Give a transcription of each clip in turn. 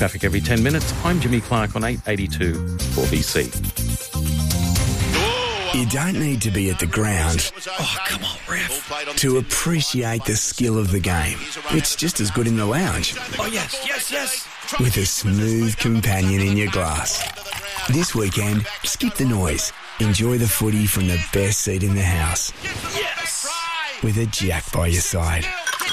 Traffic every 10 minutes. I'm Jimmy Clark on 882 4BC. You don't need to be at the ground to appreciate the skill of the game. It's just as good in the lounge. Oh, yes. With a smooth companion in your glass. This weekend, skip the noise. Enjoy the footy from the best seat in the house. Yes. With a Jack by your side.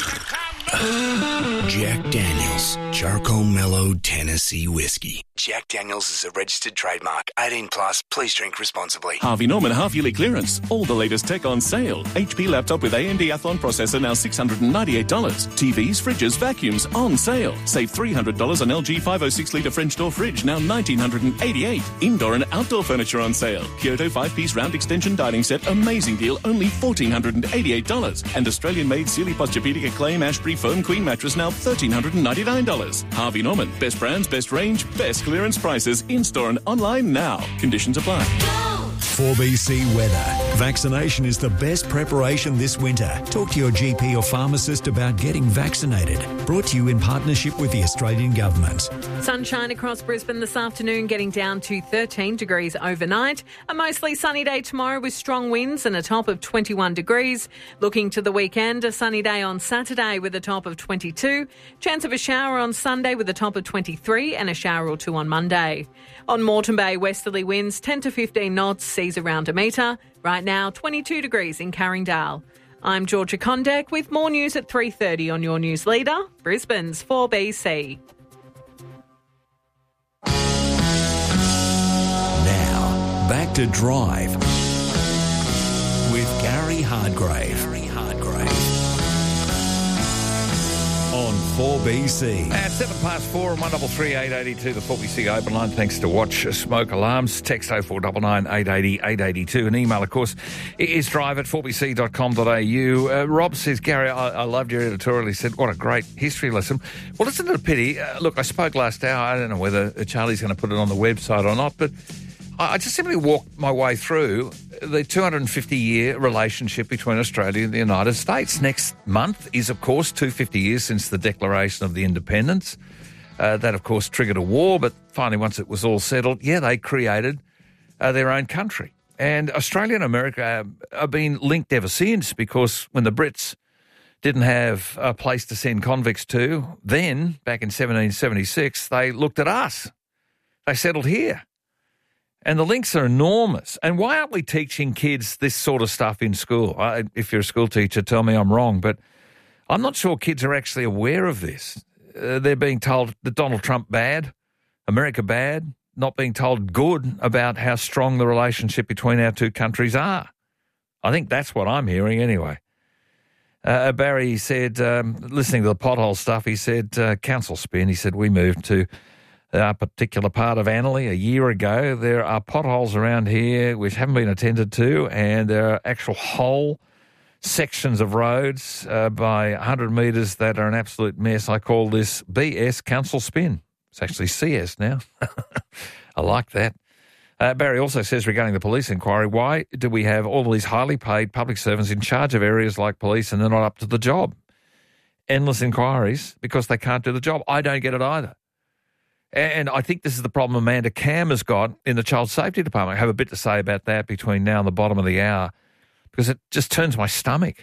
Jack Daniels, Charcoal Mellow Tennessee Whiskey. Jack Daniels is a registered trademark. 18 plus. Please drink responsibly. Harvey Norman half-yearly clearance. All the latest tech on sale. HP laptop with AMD Athlon processor now $698. TVs, fridges, vacuums on sale. Save $300 on LG 506-litre French door fridge, now $1,988. Indoor and outdoor furniture on sale. Kyoto 5-piece round extension dining set, amazing deal, only $1,488. And Australian-made Sealy Posturepedic Acclaim Ashbury Foam Queen mattress, now $1,399. Harvey Norman, best brands, best range, best clearance prices, in-store and online now. Conditions apply. 4BC weather. Vaccination is the best preparation this winter. Talk to your GP or pharmacist about getting vaccinated. Brought to you in partnership with the Australian Government. Sunshine across Brisbane this afternoon, getting down to 13 degrees overnight. A mostly sunny day tomorrow with strong winds and a top of 21 degrees. Looking to the weekend, a sunny day on Saturday with a top of 22. Chance of a shower on Sunday with a top of 23 and a shower or two on Monday. On Moreton Bay, westerly winds 10 to 15 knots, seas around a metre. Right now, 22 degrees in Carringdale. I'm Georgia Condek with more news at 3:30 on your news leader, Brisbane's 4BC. Now, back to Drive with Gary Hardgrave. On 4BC. At 4:07 and 133 882, the 4BC open line. Thanks to Watch Smoke Alarms. Text 0499 880 882. And email, of course, is drive@4bc.com.au. Rob says, Gary, I loved your editorial. He said, what a great history lesson. Well, isn't it a pity? Look, I spoke last hour. I don't know whether Charlie's going to put it on the website or not, but I just simply walked my way through the 250-year relationship between Australia and the United States. Next month is, of course, 250 years since the Declaration of the Independence. That, of course, triggered a war, but finally, once it was all settled, they created their own country. And Australia and America have been linked ever since, because when the Brits didn't have a place to send convicts to, then, back in 1776, they looked at us. They settled here. And the links are enormous. And why aren't we teaching kids this sort of stuff in school? If you're a school teacher, tell me I'm wrong, but I'm not sure kids are actually aware of this. They're being told that Donald Trump bad, America bad, not being told good about how strong the relationship between our two countries are. I think that's what I'm hearing anyway. Barry said, listening to the pothole stuff, he said, council spin, he said, we moved to a particular part of Annerley a year ago. There are potholes around here which haven't been attended to, and there are actual whole sections of roads by 100 metres that are an absolute mess. I call this BS council spin. It's actually CS now. I like that. Barry also says regarding the police inquiry, why do we have all of these highly paid public servants in charge of areas like police and they're not up to the job? Endless inquiries because they can't do the job. I don't get it either. And I think this is the problem Amanda Cam has got in the Child Safety Department. I have a bit to say about that between now and the bottom of the hour, because it just turns my stomach.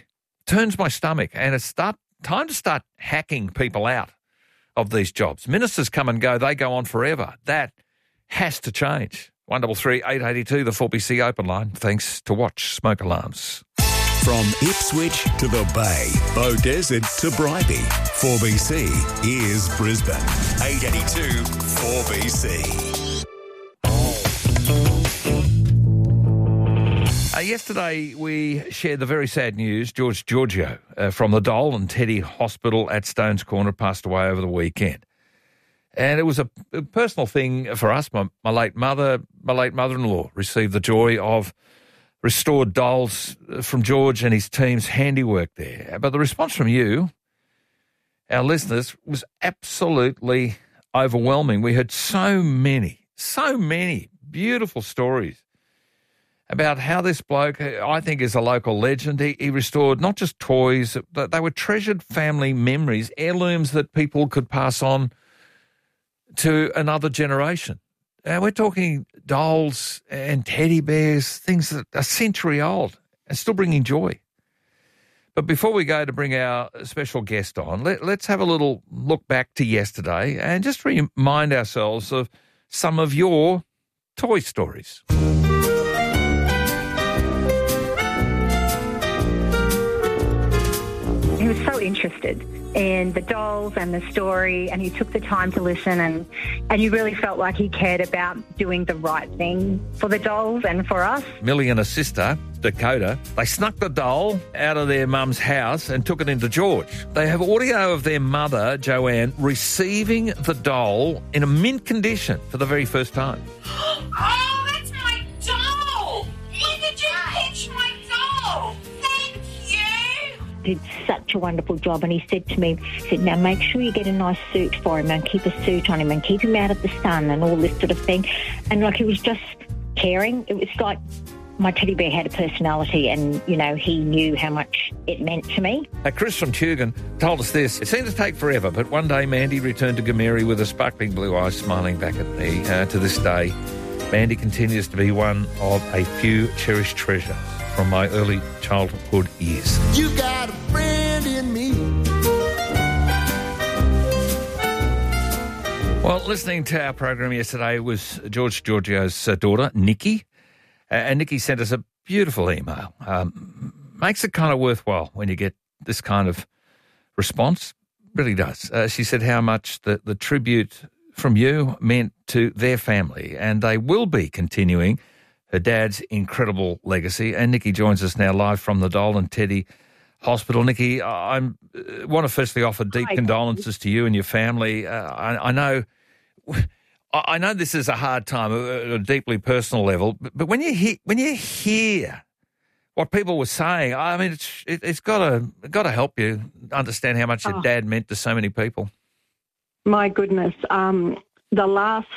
And it's time to start hacking people out of these jobs. Ministers come and go. They go on forever. That has to change. 133 882, the 4BC open line. Thanks to Watch Smoke Alarms. From Ipswich to the Bay, Beaudesert to Bribie, 4BC is Brisbane. 882 4BC. Yesterday, we shared the very sad news. George Giorgio from the Dole and Teddy Hospital at Stones Corner passed away over the weekend. And it was a personal thing for us. My late mother-in-law received the joy of restored dolls from George and his team's handiwork there. But the response from you, our listeners, was absolutely overwhelming. We heard so many beautiful stories about how this bloke, I think, is a local legend. He restored not just toys, they were treasured family memories, heirlooms that people could pass on to another generation. And we're talking dolls and teddy bears, things that are a century old and still bringing joy. But before we go to bring our special guest on, let's have a little look back to yesterday and just remind ourselves of some of your toy stories. He was so interested in the dolls and the story, and he took the time to listen, and you really felt like he cared about doing the right thing for the dolls and for us. Millie and her sister, Dakota, they snuck the doll out of their mum's house and took it into George. They have audio of their mother, Joanne, receiving the doll in a mint condition for the very first time. Oh, that's my doll! When did you pitch my doll? Thank you! Did such a wonderful job, and he said to me, now make sure you get a nice suit for him and keep a suit on him and keep him out of the sun and all this sort of thing. And like, he was just caring. It was like my teddy bear had a personality, and, you know, he knew how much it meant to me. Chris from Tugun told us this. It seemed to take forever, but one day Mandy returned to Gameri with a sparkling blue eye smiling back at me. To this day, Mandy continues to be one of a few cherished treasures from my early childhood years. You got a friend in me. Well, listening to our program yesterday was George Giorgio's daughter, Nikki. And Nikki sent us a beautiful email. Makes it kind of worthwhile when you get this kind of response. Really does. She said how much the tribute from you meant to their family, and they will be continuing her dad's incredible legacy. And Nikki joins us now live from the Doll and Teddy Hospital. Nikki, I want to firstly offer deep condolences to you and your family. I know this is a hard time, a deeply personal level, but when you hear what people were saying, I mean, it's got to help you understand how much your dad meant to so many people. My goodness, the last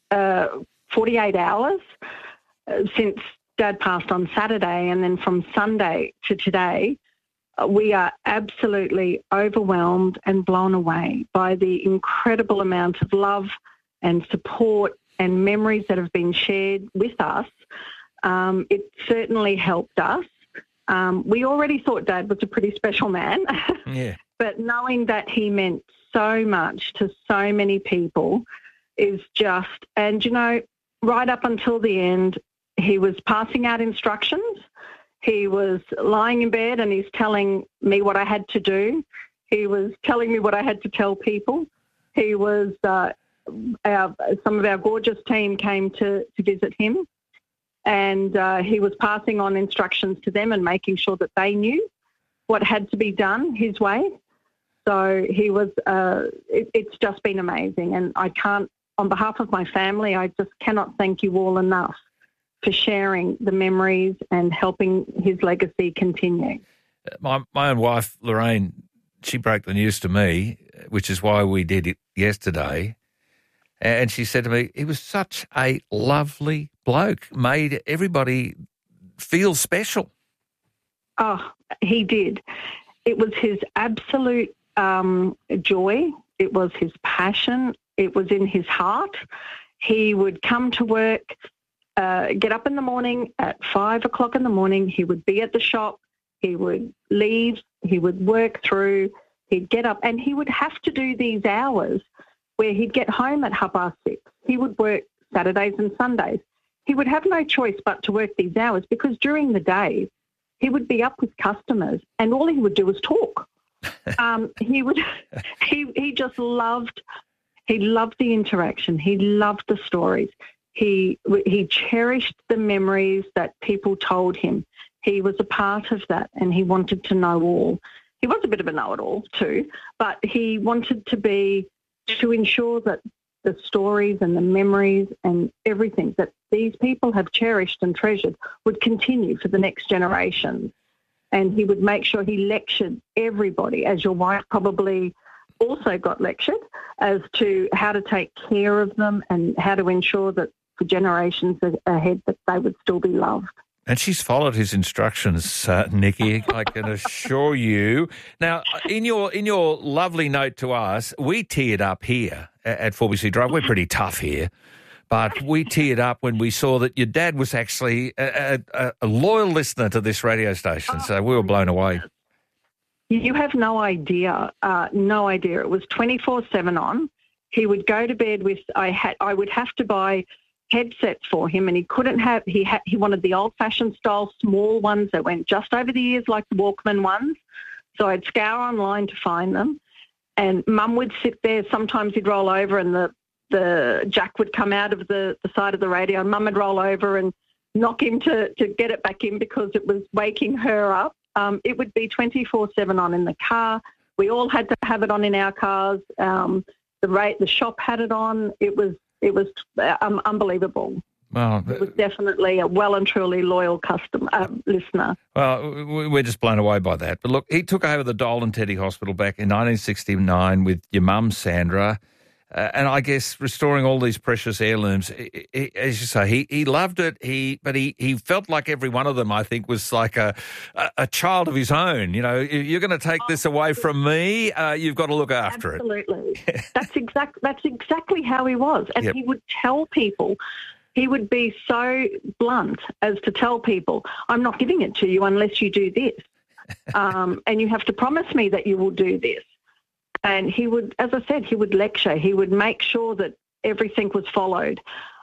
48 hours since Dad passed on Saturday, and then from Sunday to today, we are absolutely overwhelmed and blown away by the incredible amount of love and support and memories that have been shared with us. It certainly helped us. We already thought Dad was a pretty special man, yeah. But knowing that he meant so much to so many people is just, and you know, right up until the end, he was passing out instructions. He was lying in bed and he's telling me what I had to do. He was telling me what I had to tell people. He was, some of our gorgeous team came to visit him, and he was passing on instructions to them and making sure that they knew what had to be done his way. So he was, it's just been amazing. And I can't, on behalf of my family, I just cannot thank you all enough for sharing the memories and helping his legacy continue. My own wife, Lorraine, she broke the news to me, which is why we did it yesterday. And she said to me, he was such a lovely bloke, made everybody feel special. Oh, he did. It was his absolute joy. It was his passion. It was in his heart. He would come to work, get up in the morning at 5 o'clock in the morning. He would be at the shop. He would leave. He would work through. He'd get up, and he would have to do these hours where he'd get home at 6:30. He would work Saturdays and Sundays. He would have no choice but to work these hours because during the day he would be up with customers and all he would do was talk. He just loved the interaction. He loved the stories. He cherished the memories that people told him. He was a part of that, and he wanted to know all. He was a bit of a know-it-all too, but he wanted to ensure that the stories and the memories and everything that these people have cherished and treasured would continue for the next generation. And he would make sure he lectured everybody, as your wife probably also got lectured, as to how to take care of them and how to ensure that for generations ahead that they would still be loved. And she's followed his instructions, Nikki, I can assure you. Now, in your lovely note to us, we teared up here at 4BC Drive. We're pretty tough here. But we teared up when we saw that your dad was actually a loyal listener to this radio station. So we were blown away. You have no idea. No idea. It was 24/7 on. He would go to bed with. I would have to buy headsets for him, and he couldn't have. He wanted the old-fashioned style, small ones that went just over the ears, like the Walkman ones. So I'd scour online to find them. And Mum would sit there. Sometimes he'd roll over, and the jack would come out of the side of the radio, and Mum would roll over and knock him to get it back in because it was waking her up. It would be 24/7 on in the car. We all had to have it on in our cars. The shop had it on. It was unbelievable. Well, it was definitely a well and truly loyal listener. Well, we're just blown away by that. But look, he took over the Dolan Teddy Hospital back in 1969 with your mum, Sandra. And I guess restoring all these precious heirlooms, as you say, he loved it. But he felt like every one of them, I think, was like a child of his own. You know, if you're going to take this away from me, you've got to look after it. Absolutely. That's exactly how he was. And he would tell people, he would be so blunt as to tell people, I'm not giving it to you unless you do this. And you have to promise me that you will do this. And he would, as I said, he would lecture. He would make sure that everything was followed.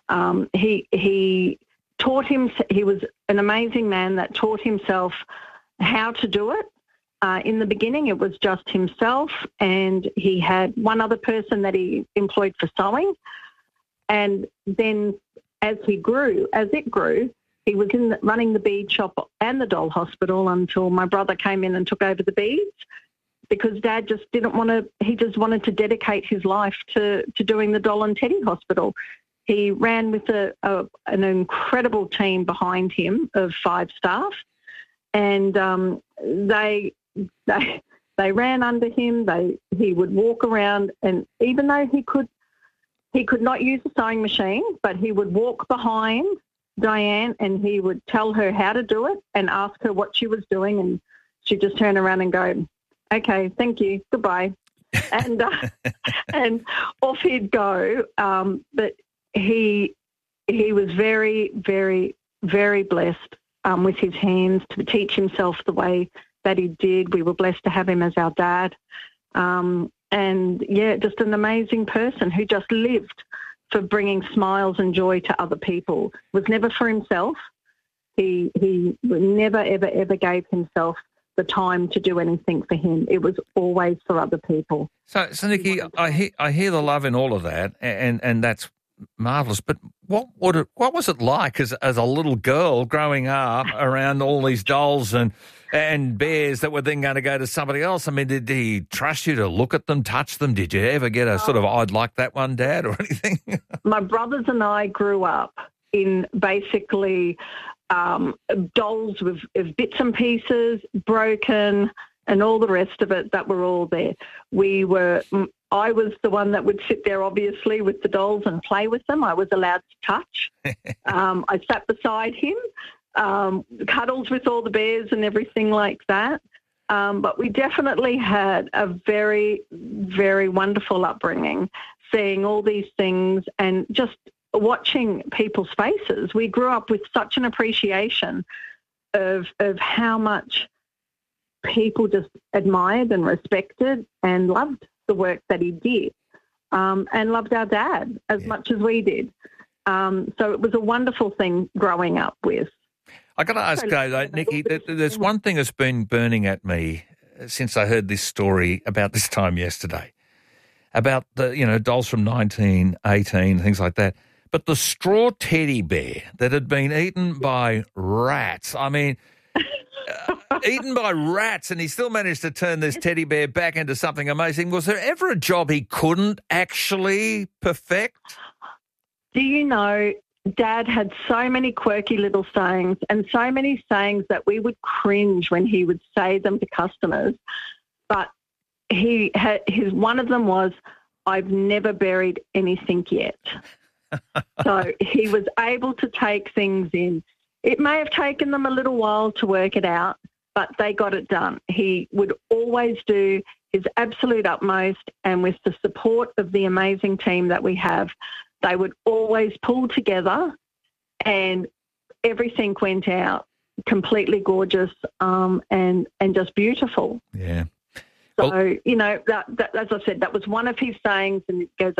He taught him. He was an amazing man that taught himself how to do it. In the beginning, it was just himself, and he had one other person that he employed for sewing. And then, as it grew, he was running the bead shop and the doll hospital until my brother came in and took over the beads. Because Dad just didn't want to, he just wanted to dedicate his life to doing the Dolan Teddy Hospital. He ran with an incredible team behind him of 5 staff, and they ran under him. He would walk around, and even though he could not use a sewing machine, but he would walk behind Diane and he would tell her how to do it and ask her what she was doing, and she'd just turn around and go, okay, thank you, goodbye. And and off he'd go. But he was very, very, very blessed with his hands to teach himself the way that he did. We were blessed to have him as our dad. And, just an amazing person who just lived for bringing smiles and joy to other people. Was never for himself. He never, ever, ever gave himself the time to do anything for him. It was always for other people. So Nikki, I hear the love in all of that, and that's marvellous. But what was it like as a little girl growing up around all these dolls and bears that were then going to go to somebody else? I mean, did he trust you to look at them, touch them? Did you ever get a sort of, I'd like that one, Dad, or anything? My brothers and I grew up in basically dolls with bits and pieces, broken, and all the rest of it that were all there. I was the one that would sit there, obviously, with the dolls and play with them. I was allowed to touch. I sat beside him, cuddles with all the bears and everything like that. But we definitely had a very, very wonderful upbringing, seeing all these things and just watching people's faces. We grew up with such an appreciation of how much people just admired and respected and loved the work that he did, and loved our dad as much as we did. So it was a wonderful thing growing up with. I got to ask, though, Nikki, there's one thing that's been burning at me since I heard this story about this time yesterday, about the dolls from 1918, things like that. But the straw teddy bear that had been eaten by rats, I mean, eaten by rats, and he still managed to turn this teddy bear back into something amazing. Was there ever a job he couldn't actually perfect? Do you know, Dad had so many quirky little sayings, and so many sayings that we would cringe when he would say them to customers. But one of them was, I've never buried anything yet. So he was able to take things in It may have taken them a little while to work it out, but they got it done. He would always do his absolute utmost, and with the support of the amazing team that we have, they would always pull together, and everything went out completely gorgeous and just beautiful. Yeah. So, that, as I said, that was one of his sayings, and it goes,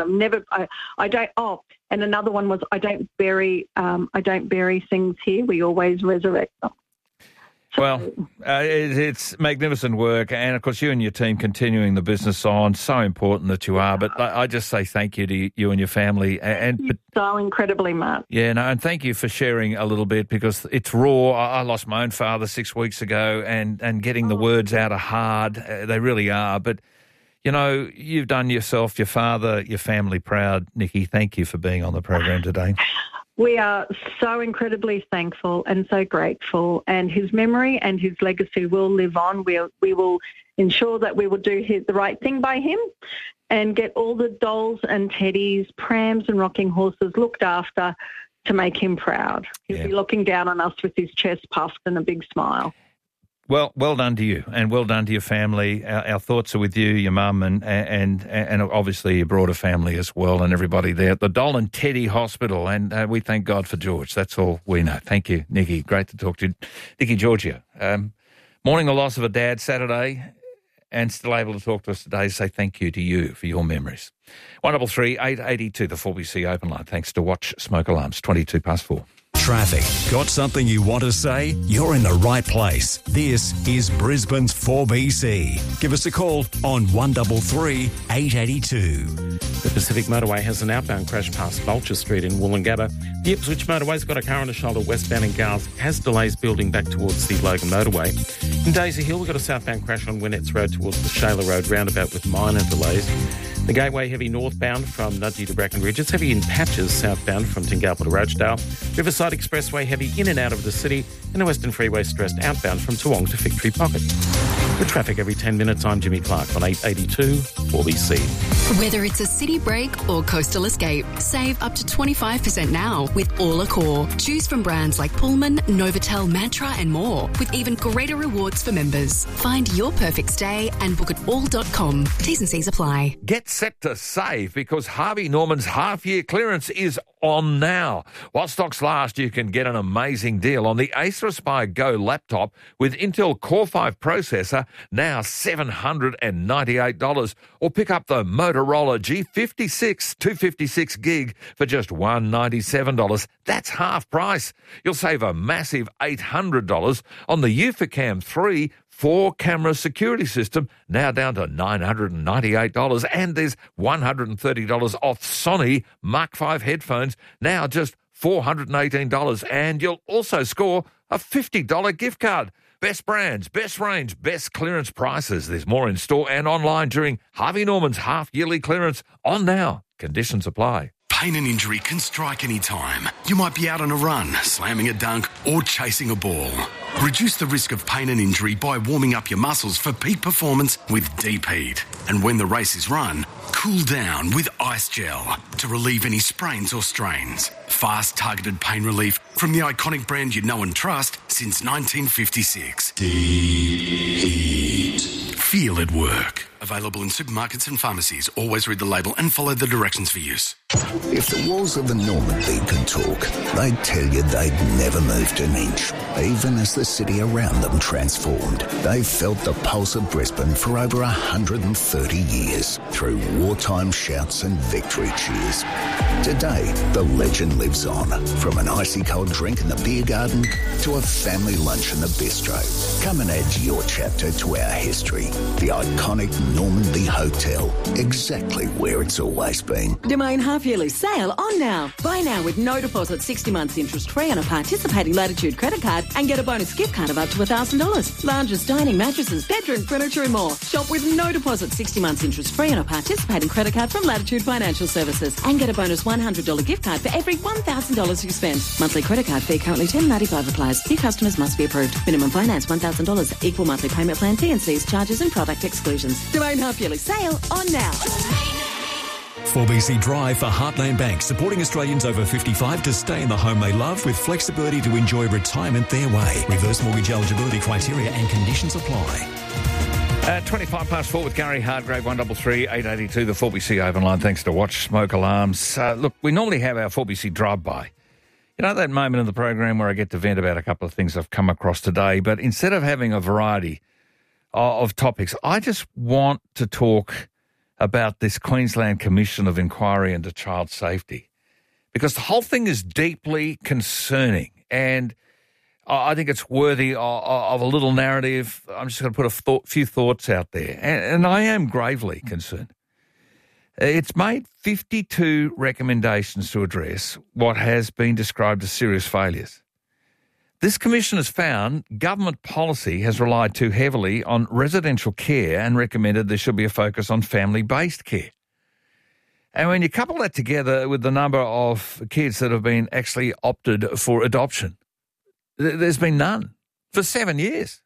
and another one was, I don't bury things here. We always resurrect them. Well, it's magnificent work, and of course you and your team continuing the business on, so important that you are, but I just say thank you to you and your family. Thank you so incredibly much. Yeah, no, and thank you for sharing a little bit, because it's raw. I lost my own father 6 weeks ago, and getting the words out are hard. They really are, but you've done yourself, your father, your family proud. Nikki, thank you for being on the program today. We are so incredibly thankful and so grateful, and his memory and his legacy will live on. We will ensure that we will do the right thing by him and get all the dolls and teddies, prams and rocking horses looked after to make him proud. He'll be looking down on us with his chest puffed and a big smile. Well done to you, and well done to your family. Our thoughts are with you, your mum, and obviously your broader family as well, and everybody there at the Doll and Teddy Hospital. And we thank God for George. That's all we know. Thank you, Nikki. Great to talk to you. Nikki Georgia, mourning the loss of a dad Saturday, and still able to talk to us today. Say thank you to you for your memories. 133 882, the 4BC open line. Thanks to Watch Smoke Alarms, 22 past 4. Traffic. Got something you want to say? You're in the right place. This is Brisbane's 4BC. Give us a call on 133 882. The Pacific Motorway has an outbound crash past Vulture Street in Woolloongabba. The Ipswich Motorway's got a car on a shoulder westbound in Garth, has delays building back towards the Logan Motorway. In Daisy Hill, we've got a southbound crash on Winnetts Road towards the Shayla Road roundabout with minor delays. The Gateway heavy northbound from Nudgee to Brackenridge. It's heavy in patches southbound from Tingalpa to Roachdale. Riverside Expressway heavy in and out of the city. And the Western Freeway stressed outbound from Toowong to Victory Pocket. With traffic every 10 minutes, I'm Jimmy Clark on 882 4BC. Whether it's a city break or coastal escape, save up to 25% now with All Accor. Choose from brands like Pullman, Novotel, Mantra and more, with even greater rewards for members. Find your perfect stay and book at all.com. T's and C's apply. Get set to save, because Harvey Norman's half-year clearance is on now. While stocks last, you can get an amazing deal on the Acer Aspire Go laptop with Intel Core 5 processor, now $798. Or pick up the Motorola G56 256 gig for just $197. That's half price. You'll save a massive $800 on the Eufacam 3 4-camera security system, now down to $998. And there's $130 off Sony Mark 5 headphones, now just $418. And you'll also score a $50 gift card. Best brands, best range, best clearance prices. There's more in store and online during Harvey Norman's half-yearly clearance on now. Conditions apply. Pain and injury can strike any time. You might be out on a run, slamming a dunk, or chasing a ball. Reduce the risk of pain and injury by warming up your muscles for peak performance with Deep Heat. And when the race is run, cool down with Ice Gel to relieve any sprains or strains. Fast, targeted pain relief from the iconic brand you know and trust since 1956. Deep Heat. Feel it work. Available in supermarkets and pharmacies. Always read the label and follow the directions for use. If the walls of the Normandy could talk, they'd tell you they'd never moved an inch, even as the city around them transformed. They've felt the pulse of Brisbane for over 130 years, through wartime shouts and victory cheers. Today, the legend lives on, from an icy cold drink in the beer garden to a family lunch in the bistro. Come and add your chapter to our history. The iconic Normandy Hotel, exactly where it's always been. Domain half-yearly sale on now. Buy now with no deposit, 60 months interest-free on a participating Latitude credit card and get a bonus gift card of up to $1,000. Lounges, dining, mattresses, bedroom furniture and more. Shop with no deposit, 60 months interest-free on a participating credit card from Latitude Financial Services and get a bonus $100 gift card for every $1,000 you spend. Monthly credit card fee currently $10.95 applies. New customers must be approved. Minimum finance $1,000. Equal monthly payment plan, T&Cs, charges and product exclusions. Domain half-yearly sale on now. 4BC Drive for Heartland Bank, supporting Australians over 55 to stay in the home they love with flexibility to enjoy retirement their way. Reverse mortgage eligibility criteria and conditions apply. 25 past 4 with Gary Hardgrave, 133 882, the 4BC Open line. Thanks to Watch Smoke Alarms. Look, we normally have our 4BC drive-by. You know that moment in the program where I get to vent about a couple of things I've come across today, but instead of having a variety of topics, I just want to talk about this Queensland Commission of Inquiry into Child Safety, because the whole thing is deeply concerning, and I think it's worthy of a little narrative. I'm just going to put a few thoughts out there, and I am gravely concerned. It's made 52 recommendations to address what has been described as serious failures. This commission has found government policy has relied too heavily on residential care and recommended there should be a focus on family-based care. And when you couple that together with the number of kids that have been actually opted for adoption, there's been none for 7 years.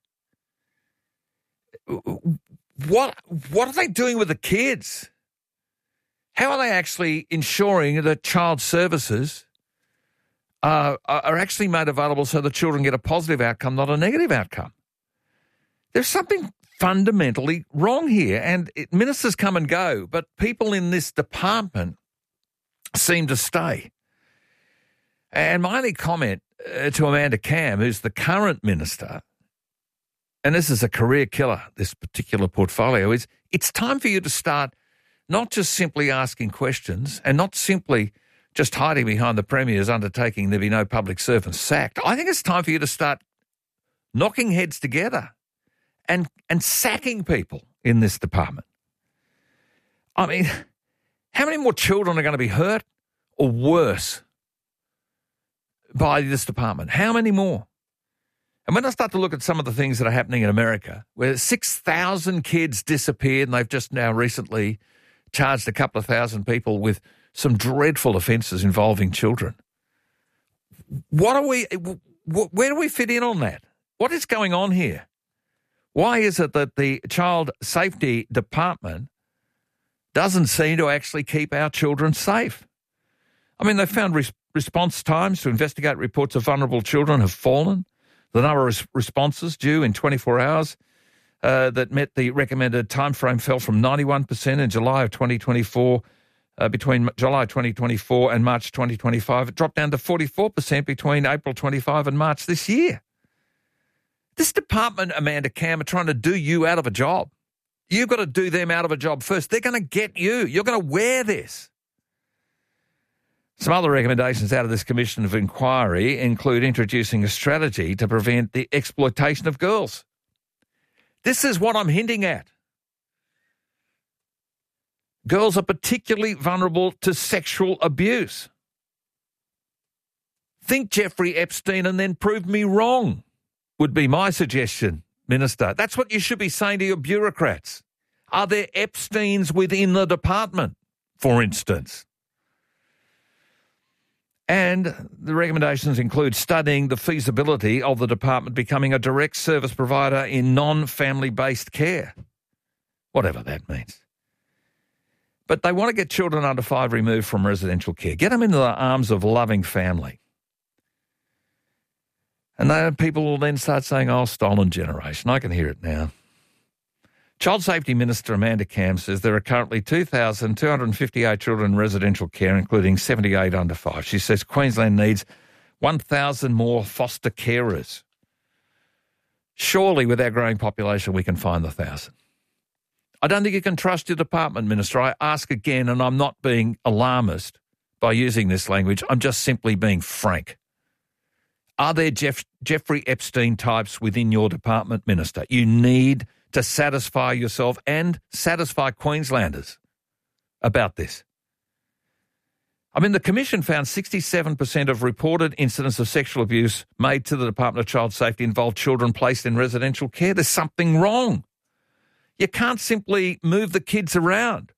What are they doing with the kids? How are they actually ensuring that child services are actually made available so the children get a positive outcome, not a negative outcome? There's something fundamentally wrong here, and ministers come and go, but people in this department seem to stay. And my only comment to Amanda Cam, who's the current minister, and this is a career killer, this particular portfolio, is it's time for you to start not just simply asking questions and not simply just hiding behind the Premier's undertaking there be no public servants sacked. I think it's time for you to start knocking heads together and sacking people in this department. I mean, how many more children are going to be hurt or worse by this department? How many more? And when I start to look at some of the things that are happening in America, where 6,000 kids disappeared and they've just now recently charged a couple of thousand people with some dreadful offences involving children. Where do we fit in on that? What is going on here? Why is it that the Child Safety Department doesn't seem to actually keep our children safe? I mean, they found response times to investigate reports of vulnerable children have fallen. The number of responses due in 24 hours that met the recommended timeframe fell from 91% in July of 2024, between July 2024 and March 2025. It dropped down to 44% between April 25 and March this year. This department, Amanda Cam, are trying to do you out of a job. You've got to do them out of a job first. They're going to get you. You're going to wear this. Some other recommendations out of this Commission of Inquiry include introducing a strategy to prevent the exploitation of girls. This is what I'm hinting at. Girls are particularly vulnerable to sexual abuse. Think Jeffrey Epstein and then prove me wrong, would be my suggestion, Minister. That's what you should be saying to your bureaucrats. Are there Epsteins within the department, for instance? And the recommendations include studying the feasibility of the department becoming a direct service provider in non-family-based care, whatever that means. But they want to get children under 5 removed from residential care. Get them into the arms of loving family. And then people will then start saying, oh, stolen generation. I can hear it now. Child Safety Minister Amanda Cam says there are currently 2,258 children in residential care, including 78 under 5. She says Queensland needs 1,000 more foster carers. Surely with our growing population we can find the 1,000. I don't think you can trust your department, Minister. I ask again, and I'm not being alarmist by using this language. I'm just simply being frank. Are there Jeffrey Epstein types within your department, Minister? You need to satisfy yourself and satisfy Queenslanders about this. I mean, the Commission found 67% of reported incidents of sexual abuse made to the Department of Child Safety involved children placed in residential care. There's something wrong. You can't simply move the kids around.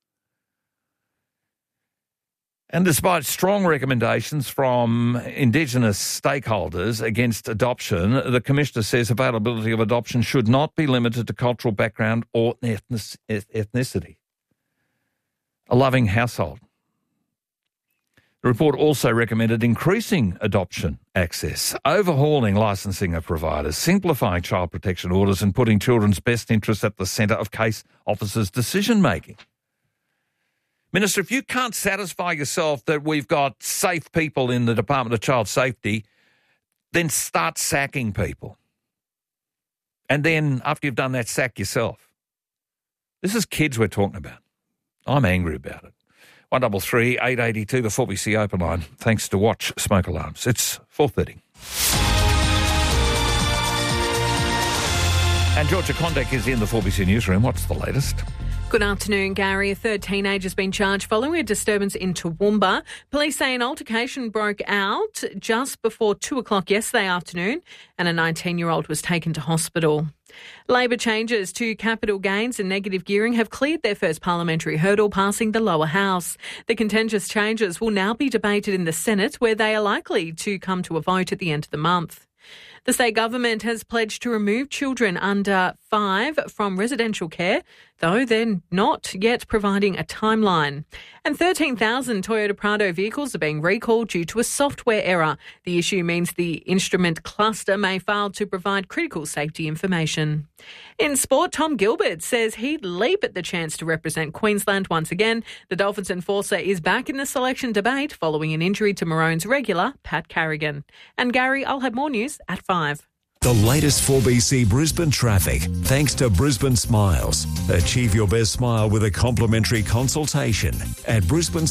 And despite strong recommendations from Indigenous stakeholders against adoption, the Commissioner says availability of adoption should not be limited to cultural background or ethnicity. a loving household. The report also recommended increasing adoption access, overhauling licensing of providers, simplifying child protection orders and putting children's best interests at the centre of case officers' decision-making. Minister, if you can't satisfy yourself that we've got safe people in the Department of Child Safety, then start sacking people. And then, after you've done that, sack yourself. This is kids we're talking about. I'm angry about it. 133 882, the 4BC open line. Thanks to Watch Smoke Alarms. It's 4:30. And Georgia Condek is in the 4BC newsroom. What's the latest? Good afternoon, Gary. A third teenager has been charged following a disturbance in Toowoomba. Police say an altercation broke out just before 2 o'clock yesterday afternoon and a 19-year-old was taken to hospital. Labor changes to capital gains and negative gearing have cleared their first parliamentary hurdle, passing the lower house. The contentious changes will now be debated in the Senate, where they are likely to come to a vote at the end of the month. The state government has pledged to remove children under 5 from residential care, though they're not yet providing a timeline. And 13,000 Toyota Prado vehicles are being recalled due to a software error. The issue means the instrument cluster may fail to provide critical safety information. In sport, Tom Gilbert says he'd leap at the chance to represent Queensland once again. The Dolphins enforcer is back in the selection debate following an injury to Maroons regular Pat Carrigan. And Gary, I'll have more news at 5. The latest 4BC Brisbane traffic, thanks to Brisbane Smiles. Achieve your best smile with a complimentary consultation at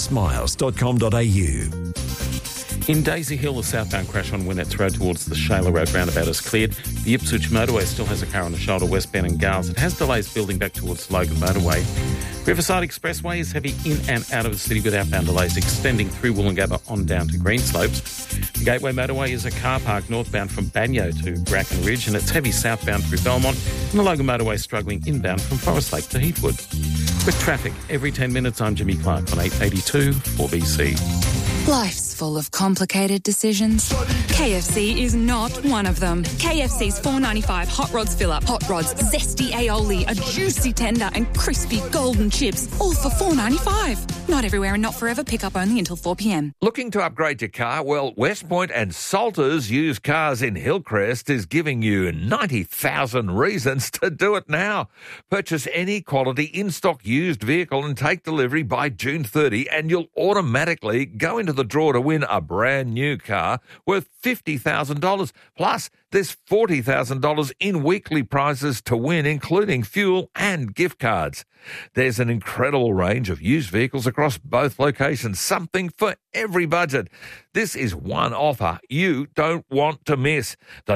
brisbanesmiles.com.au. In Daisy Hill, a southbound crash on Winnetts Road towards the Shayla Road roundabout is cleared. The Ipswich motorway still has a car on the shoulder westbound and Gars. It has delays building back towards Logan motorway. Riverside Expressway is heavy in and out of the city with outbound delays extending through Wollongabba on down to Greenslopes. The Gateway motorway is a car park northbound from Banyo to Bracken Ridge, and it's heavy southbound through Belmont, and the Logan motorway struggling inbound from Forest Lake to Heathwood. With traffic every 10 minutes, I'm Jimmy Clark on 882 4BC. Life's full of complicated decisions. KFC is not one of them. KFC's $4.95 Hot Rods Fill-Up. Hot Rods, zesty aioli, a juicy tender and crispy golden chips, all for $4.95. Not everywhere and not forever. Pick up only until 4 p.m. Looking to upgrade your car? Well, West Point and Salters Used Cars in Hillcrest is giving you 90,000 reasons to do it now. Purchase any quality in-stock used vehicle and take delivery by June 30 and you'll automatically go into the draw to win a brand new car worth $50,000. Plus, there's $40,000 in weekly prizes to win, including fuel and gift cards. There's an incredible range of used vehicles across both locations, something for every budget. This is one offer you don't want to miss. The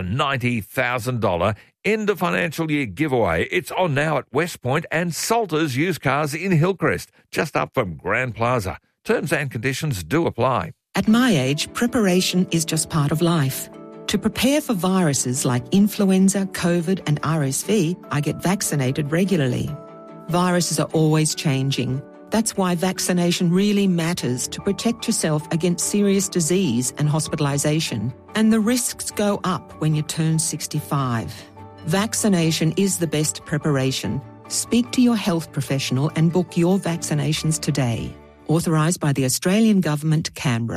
$90,000 end of financial year giveaway. It's on now at West Point and Salters Used Cars in Hillcrest, just up from Grand Plaza. Terms and conditions do apply. At my age, preparation is just part of life. To prepare for viruses like influenza, COVID and RSV, I get vaccinated regularly. Viruses are always changing. That's why vaccination really matters to protect yourself against serious disease and hospitalisation. And the risks go up when you turn 65. Vaccination is the best preparation. Speak to your health professional and book your vaccinations today. Authorised by the Australian Government, Canberra.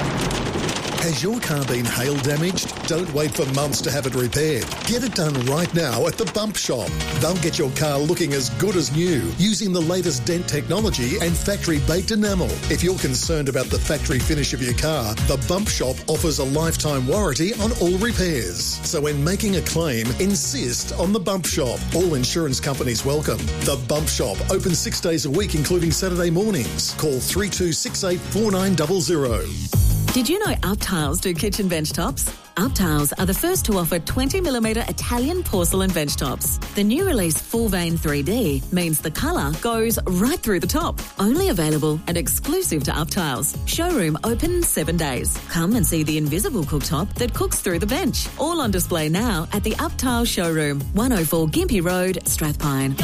Has your car been hail damaged? Don't wait for months to have it repaired. Get it done right now at the Bump Shop. They'll get your car looking as good as new using the latest dent technology and factory-baked enamel. If you're concerned about the factory finish of your car, the Bump Shop offers a lifetime warranty on all repairs. So when making a claim, insist on the Bump Shop. All insurance companies welcome. The Bump Shop, open 6 days a week, including Saturday mornings. Call 3268 4900. Did you know UpTiles do kitchen bench tops? UpTiles are the first to offer 20mm Italian porcelain bench tops. The new release Full Vein 3D means the colour goes right through the top. Only available and exclusive to UpTiles. Showroom open 7 days. Come and see the invisible cooktop that cooks through the bench. All on display now at the UpTiles showroom, 104 Gympie Road, Strathpine.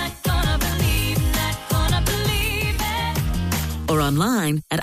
Or online at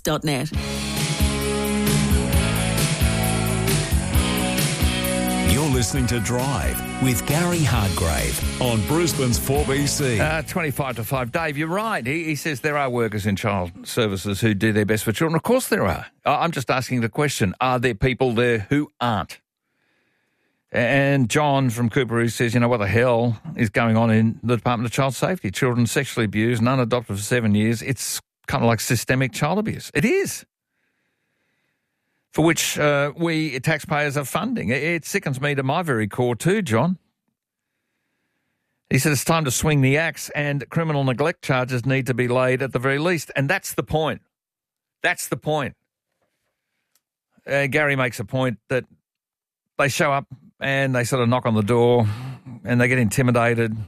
uptiles.net. You're listening to Drive with Gary Hardgrave on Brisbane's 4BC. 25 to 5. Dave, you're right. He says there are workers in child services who do their best for children. Of course there are. I'm just asking the question, are there people there who aren't? And John from Coorparoo says, you know, what the hell is going on in the Department of Child Safety? Children sexually abused, none adopted for 7 years. It's kind of like systemic child abuse. It is. For which we taxpayers are funding. It sickens me to my very core too, John. He said it's time to swing the axe and criminal neglect charges need to be laid at the very least. And that's the point. That's the point. Gary makes a point that they show up and they sort of knock on the door and they get intimidated.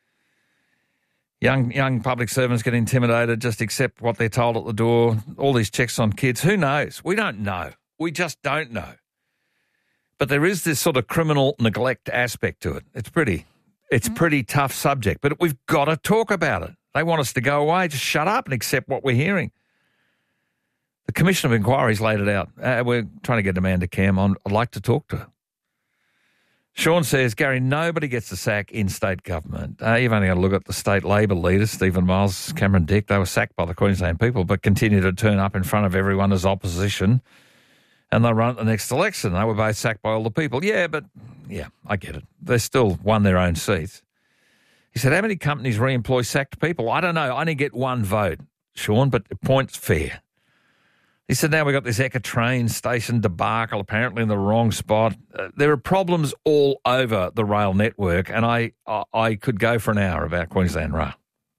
Young public servants get intimidated, just accept what they're told at the door. All these checks on kids. Who knows? We don't know. We just don't know. But there is this sort of criminal neglect aspect to it. It's pretty tough subject, but we've got to talk about it. They want us to go away, just shut up and accept what we're hearing. The Commission of Inquiry's laid it out. We're trying to get Amanda Cam on. I'd like to talk to her. Sean says, Gary, nobody gets the sack in state government. You've only got to look at the state Labor leaders, Stephen Miles, Cameron Dick. They were sacked by the Queensland people, but continue to turn up in front of everyone as opposition, and they'll run at the next election. They were both sacked by all the people. Yeah, I get it. They still won their own seats. He said, how many companies re-employ sacked people? I don't know. I only get one vote, Sean, but the point's fair. He said, now we've got this Ekka train station debacle, apparently in the wrong spot. There are problems all over the rail network, and I could go for an hour about Queensland Rail.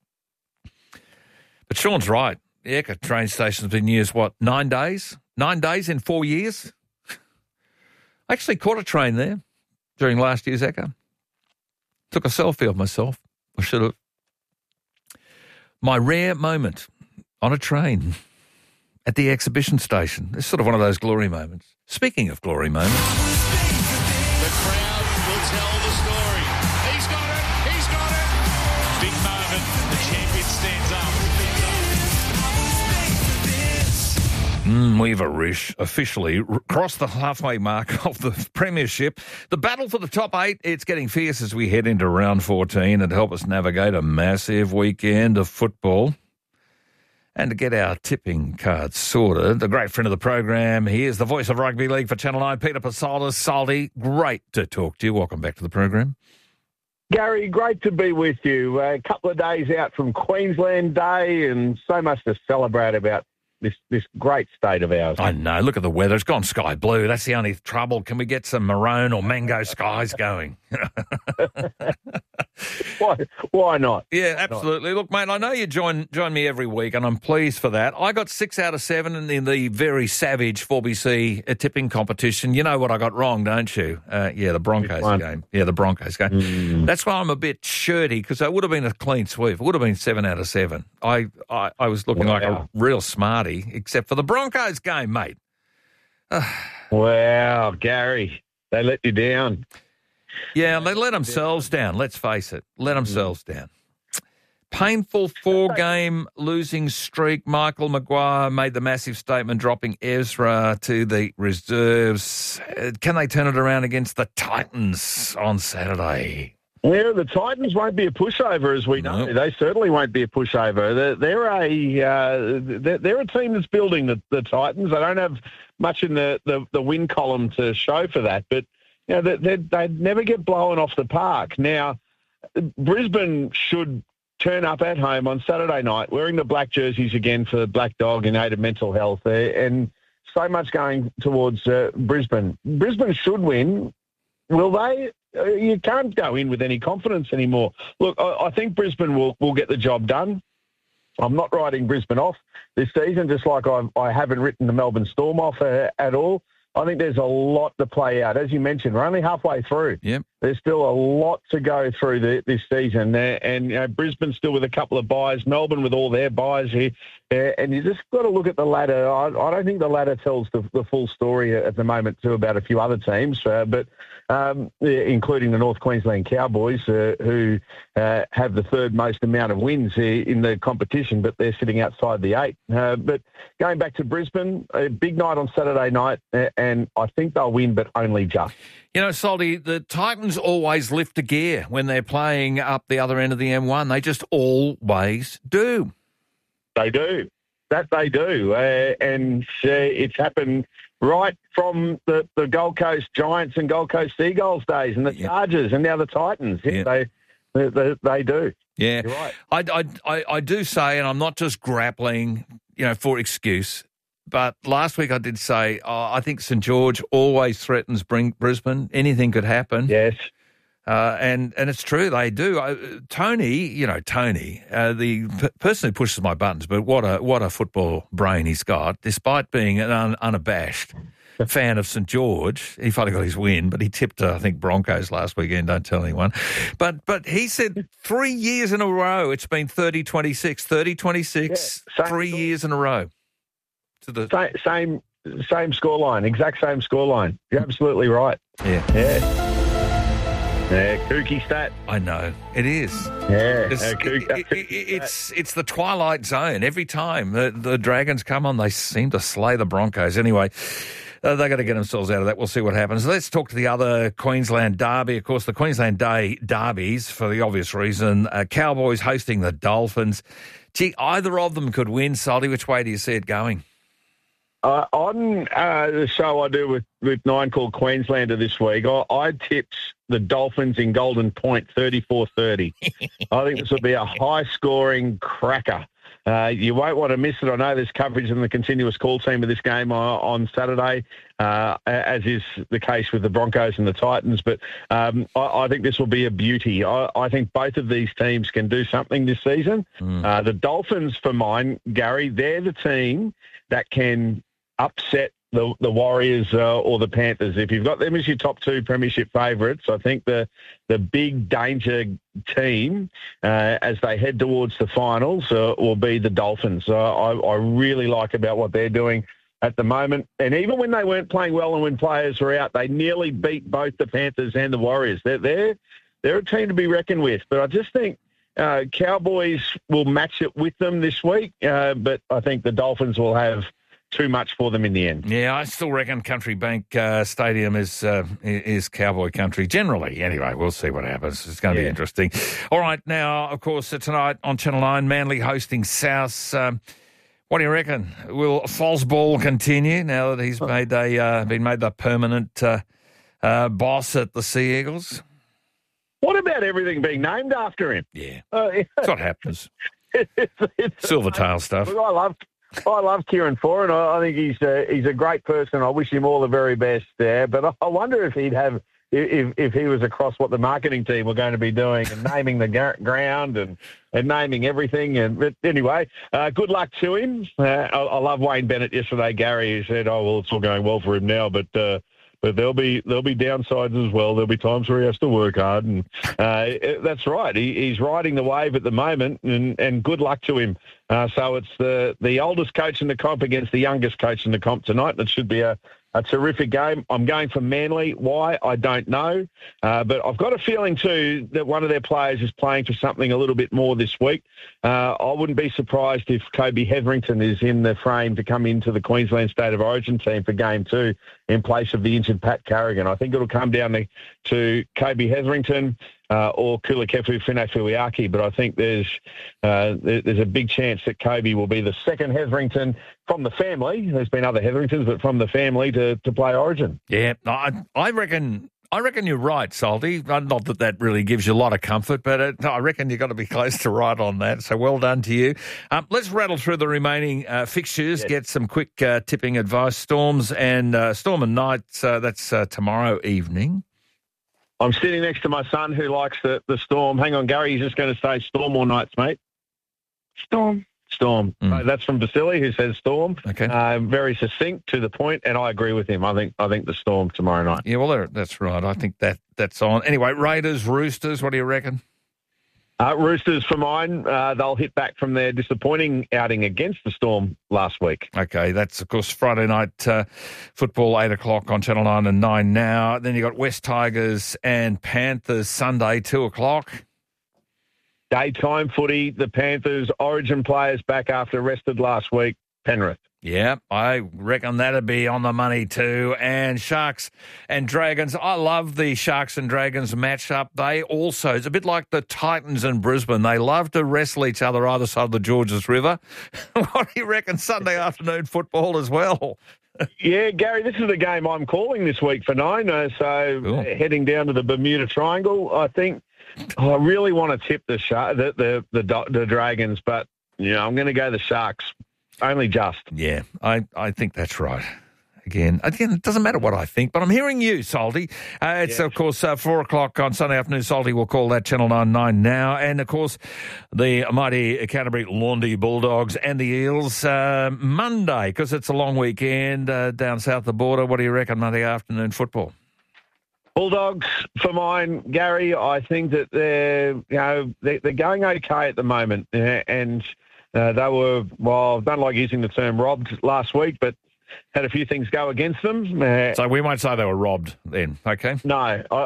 But Sean's right. The Ekka train station's been used, 9 days? 9 days in 4 years? I actually caught a train there during last year's Ekka. Took a selfie of myself. I should have. My rare moment on a train at the exhibition station. It's sort of one of those glory moments. Speaking of glory moments. The crowd will tell the story. He's got it. He's got it. Big moment. The champion stands up. We've officially crossed the halfway mark of the premiership. The battle for the top 8, it's getting fierce as we head into round 14 and help us navigate a massive weekend of football. And to get our tipping cards sorted, a great friend of the program, he is the voice of rugby league for Channel 9, Peter Pasolis. Saldy, great to talk to you. Welcome back to the program. Gary, great to be with you. A couple of days out from Queensland Day and so much to celebrate about this great state of ours. I know. Look at the weather. It's gone sky blue. That's the only trouble. Can we get some maroon or mango skies going? Why not? Yeah, absolutely. Look, mate, I know you join me every week, and I'm pleased for that. I got 6 out of 7 in the very savage 4BC tipping competition. You know what I got wrong, don't you? The Broncos game. Yeah, the Broncos game. That's why I'm a bit shirty, because it would have been a clean sweep. It would have been 7 out of 7. I was looking like a real smarty, except for the Broncos game, mate. Wow, Gary, they let you down. Yeah, they let themselves down, let's face it. Let themselves down. Painful 4-game losing streak. Michael Maguire made the massive statement dropping Ezra to the reserves. Can they turn it around against the Titans on Saturday? Yeah, the Titans won't be a pushover, as we know. They certainly won't be a pushover. They're a team that's building the Titans. They don't have much in the win column to show for that, but you know, they'd never get blown off the park. Now, Brisbane should turn up at home on Saturday night wearing the black jerseys again for the Black Dog in aid of mental health there, and so much going towards Brisbane. Brisbane should win. Will they? You can't go in with any confidence anymore. Look, I think Brisbane will get the job done. I'm not writing Brisbane off this season, just like I haven't written the Melbourne Storm off at all. I think there's a lot to play out. As you mentioned, we're only halfway through. Yep. There's still a lot to go through this season. And you know, Brisbane still with a couple of buys, Melbourne with all their buys here. And you just got to look at the ladder. I don't think the ladder tells the full story at the moment, too, about a few other teams, but including the North Queensland Cowboys, who have the third most amount of wins in the competition, but they're sitting outside the 8. But going back to Brisbane, a big night on Saturday night, and I think they'll win, but only just. You know, Salty, the Titans always lift a gear when they're playing up the other end of the M1. They just always do. They do. That they do. And it's happened right from the Gold Coast Giants and Gold Coast Seagulls days and the Chargers and now the Titans. Yeah. They do. Yeah. You're right. I do say, and I'm not just grappling, for excuse, but last week I did say I think St George always threatens Brisbane. Anything could happen. Yes. And it's true, they do. Tony, the person who pushes my buttons, but what a football brain he's got, despite being an unabashed fan of St George. He finally got his win, but he tipped, I think, Broncos last weekend, don't tell anyone. But he said 3 years in a row, it's been 30-26, 30-26, 3 years in a row. To the same scoreline, exact same scoreline. You're absolutely right. Yeah. Yeah, kooky stat. I know it is. Yeah, it's the twilight zone. Every time the Dragons come on, they seem to slay the Broncos. Anyway, they got to get themselves out of that. We'll see what happens. Let's talk to the other Queensland derby. Of course, the Queensland Day derbies, for the obvious reason. Cowboys hosting the Dolphins. Gee, either of them could win. Salty, which way do you see it going? On the show I do with Nine called Queenslander this week, I tipped the Dolphins in Golden Point 34-30. I think this will be a high-scoring cracker. You won't want to miss it. I know there's coverage in the continuous call team of this game on Saturday, as is the case with the Broncos and the Titans. But I think this will be a beauty. I think both of these teams can do something this season. The Dolphins, for mine, Gary, they're the team that can upset the Warriors or the Panthers. If you've got them as your top two premiership favourites, I think the big danger team as they head towards the finals will be the Dolphins. I really like about what they're doing at the moment. And even when they weren't playing well and when players were out, they nearly beat both the Panthers and the Warriors. They're a team to be reckoned with. But I just think Cowboys will match it with them this week, but I think the Dolphins will have too much for them in the end. Yeah, I still reckon Country Bank Stadium is Cowboy country generally. Anyway, we'll see what happens. It's going to be interesting. All right, now, of course, tonight on Channel 9, Manly hosting South. What do you reckon? Will Fosball continue now that he's been made the permanent boss at the Sea Eagles? What about everything being named after him? Yeah, that's what happens. Silvertail stuff. Look, I love Kieran Foran. I think he's a great person. I wish him all the very best there. But I wonder if he'd have if he was across what the marketing team were going to be doing and naming the ground and naming everything. But anyway, good luck to him. I love Wayne Bennett yesterday, Gary, who said, "Oh well, it's all going well for him now, but there'll be downsides as well. There'll be times where he has to work hard." And that's right. He's riding the wave at the moment, and good luck to him. So it's the oldest coach in the comp against the youngest coach in the comp tonight. It should be a terrific game. I'm going for Manly. Why? I don't know. But I've got a feeling, too, that one of their players is playing for something a little bit more this week. I wouldn't be surprised if Kobe Hetherington is in the frame to come into the Queensland State of Origin team for Game 2 in place of the injured Pat Carrigan. I think it'll come down to Kobe Hetherington or Kulakefu Finefuiaki, but I think there's a big chance that Kobe will be the second Hetherington from the family. There's been other Hetheringtons, but from the family to play Origin. Yeah, I reckon you're right, Salty. Not that really gives you a lot of comfort, but I reckon you've got to be close to right on that. So well done to you. Let's rattle through the remaining fixtures, get some quick tipping advice. Storms and Knights, that's tomorrow evening. I'm sitting next to my son who likes the Storm. Hang on, Gary, he's just going to say Storm or Knights, mate. Storm. So that's from Vasily, who says Storm. Okay. Very succinct, to the point, and I agree with him. I think the Storm tomorrow night. Yeah, well, that's right. I think that's on. Anyway, Raiders, Roosters, what do you reckon? Roosters for mine. They'll hit back from their disappointing outing against the Storm last week. Okay, that's, of course, Friday night football, 8 o'clock on Channel 9 and 9 now. Then you got West Tigers and Panthers Sunday, 2 o'clock. Daytime footy, the Panthers, Origin players back after rested last week, Penrith. Yeah, I reckon that'd be on the money too. And Sharks and Dragons. I love the Sharks and Dragons matchup. They also, it's a bit like the Titans and Brisbane. They love to wrestle each other either side of the Georges River. What do you reckon Sunday afternoon football as well? Yeah, Gary, this is the game I'm calling this week for 9. So heading down to the Bermuda Triangle, I think I really want to tip the Dragons, but I'm going to go the Sharks. Only just. Yeah, I think that's right. Again, it doesn't matter what I think, but I'm hearing you, Salty. It's, of course, 4 o'clock on Sunday afternoon. Salty will call that Channel 99 now. And, of course, the mighty Canterbury Laundy Bulldogs and the Eels Monday, because it's a long weekend down south of the border. What do you reckon, Monday afternoon football? Bulldogs for mine, Gary. I think that they're going okay at the moment, and they were, I don't like using the term robbed last week, but had a few things go against them. So we won't say they were robbed then, okay? No,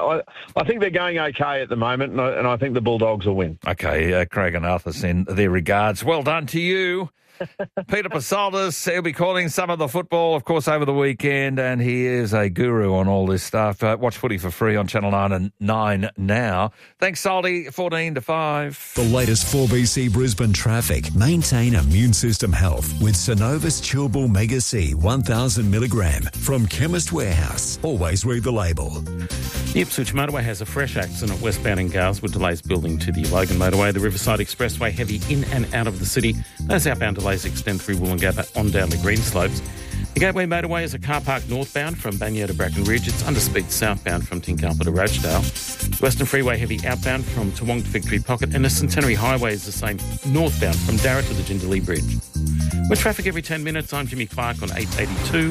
I think they're going okay at the moment, and I think the Bulldogs will win. Okay, Craig and Arthur send their regards. Well done to you. Peter Pasaldis, he'll be calling some of the football, of course, over the weekend, and he is a guru on all this stuff. Watch footy for free on Channel 9 and 9 now. Thanks, Salty, 14 to 5. The latest 4BC Brisbane traffic. Maintain immune system health with Synovus Chewable Mega C 1000 milligram from Chemist Warehouse. Always read the label. The Ipswich Motorway has a fresh accident westbound in Gars with delays building to the Logan Motorway. The Riverside Expressway heavy in and out of the city. Those outbound delays extend through Wollongabba on down the Green Slopes. The Gateway Motorway is a car park northbound from Banya to Bracken Ridge. It's underspeed southbound from Tinkalpa to Roachdale. The Western Freeway heavy outbound from Toowong to Victory Pocket, and the Centenary Highway is the same northbound from Darra to the Jindalee Bridge. With traffic every 10 minutes, I'm Jimmy Clark on 882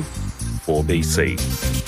4BC.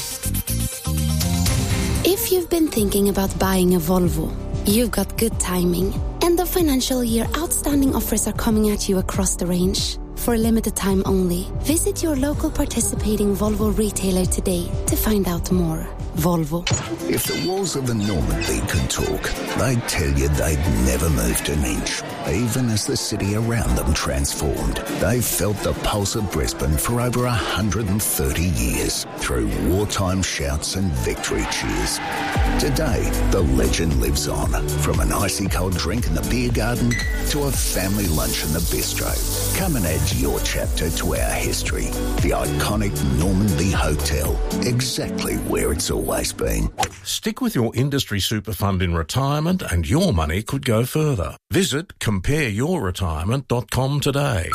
If you've been thinking about buying a Volvo, you've got good timing. End of financial year outstanding offers are coming at you across the range. For a limited time only, visit your local participating Volvo retailer today to find out more. Volvo. If the walls of the Normandy could talk, they'd tell you they'd never moved an inch. Even as the city around them transformed, they've felt the pulse of Brisbane for over 130 years through wartime shouts and victory cheers. Today, the legend lives on, from an icy cold drink in the beer garden to a family lunch in the bistro. Come and add your chapter to our history. The iconic Normandy Hotel, exactly where it's always been. Stick with your industry super fund in retirement and your money could go further. Visit compareyourretirement.com today.